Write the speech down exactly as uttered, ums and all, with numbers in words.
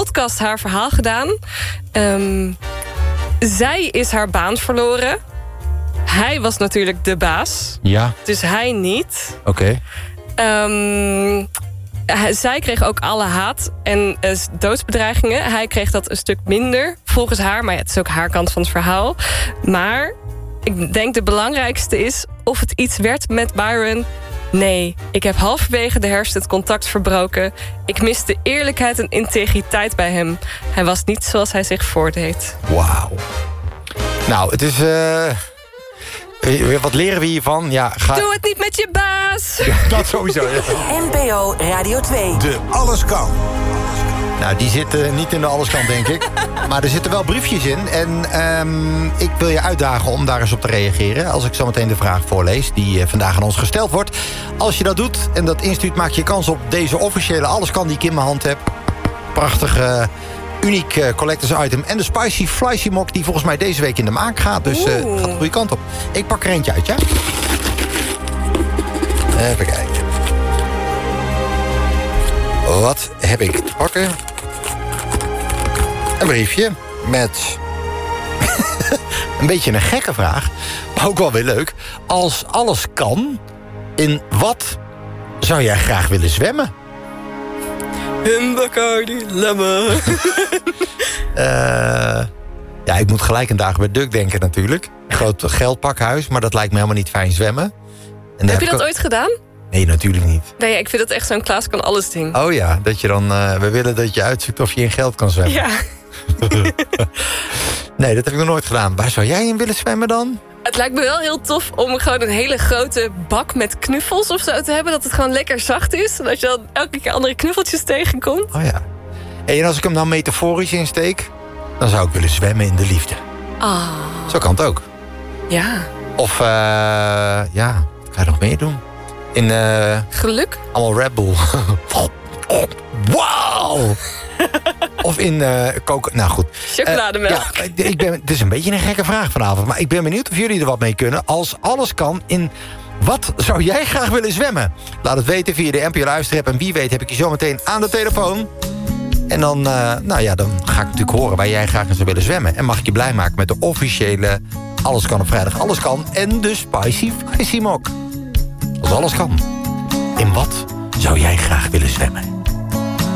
podcast haar verhaal gedaan. Um, zij is haar baan verloren. Hij was natuurlijk de baas. Ja. Dus hij niet. Oké. Okay. Um, zij kreeg ook alle haat en uh, doodsbedreigingen. Hij kreeg dat een stuk minder, volgens haar. Maar ja, het is ook haar kant van het verhaal. Maar ik denk de belangrijkste is of het iets werd met Byron. Nee, ik heb halverwege de herfst het contact verbroken. Ik miste eerlijkheid en integriteit bij hem. Hij was niet zoals hij zich voordeed. Wauw. Nou, het is... Uh... Wat leren we hiervan? Ja, ga... Doe het niet met je baas! Ja, dat sowieso, ja. N P O Radio twee. De Alles Kan. Nou, die zitten niet in de Alles Kan, denk ik. Maar er zitten wel briefjes in. En um, ik wil je uitdagen om daar eens op te reageren. Als ik zo meteen de vraag voorlees die uh, vandaag aan ons gesteld wordt. Als je dat doet en dat instuurt, maak je kans op deze officiële Alles Kan die ik in mijn hand heb. Prachtige... Uh, uniek uh, collectors item. En de Spicy Flicey Mok die volgens mij deze week in de maak gaat. Dus uh, gaat de goede kant op. Ik pak er eentje uit, ja? Even kijken. Wat heb ik te pakken? Een briefje met... een beetje een gekke vraag. Maar ook wel weer leuk. Als alles kan, in wat zou jij graag willen zwemmen? In Bacardi Lemon. uh, ja, ik moet gelijk een Dagobert Duck denken natuurlijk. Groot geldpakhuis, maar dat lijkt me helemaal niet fijn zwemmen. En heb je dat ook... ooit gedaan? Nee, natuurlijk niet. Nee, ik vind dat echt zo'n Klaas kan alles ding. Oh ja, dat je dan... Uh, we willen dat je uitzoekt of je in geld kan zwemmen. Ja. Nee, dat heb ik nog nooit gedaan. Waar zou jij in willen zwemmen dan? Het lijkt me wel heel tof om gewoon een hele grote bak met knuffels of zo te hebben. Dat het gewoon lekker zacht is. En dat je dan elke keer andere knuffeltjes tegenkomt. Oh ja. Hey, en als ik hem dan metaforisch insteek, dan zou ik willen zwemmen in de liefde. Ah. Zo kan het ook. Ja. Of, uh, ja, wat ga je nog meer doen? In, uh, geluk? Allemaal Red Bull. Wauw! Of in uh, koken. Nou goed. Chocolademelk. Uh, ja, ik ben, het is een beetje een gekke vraag vanavond. Maar ik ben benieuwd of jullie er wat mee kunnen. Als alles kan, in wat zou jij graag willen zwemmen? Laat het weten via de N P O Luisterapp. En wie weet heb ik je zo meteen aan de telefoon. En dan, uh, nou ja, dan ga ik natuurlijk horen waar jij graag in zou willen zwemmen. En mag ik je blij maken met de officiële Alles Kan op vrijdag. Alles Kan. En de Spicy Flicey Mok. Als alles kan. In wat zou jij graag willen zwemmen?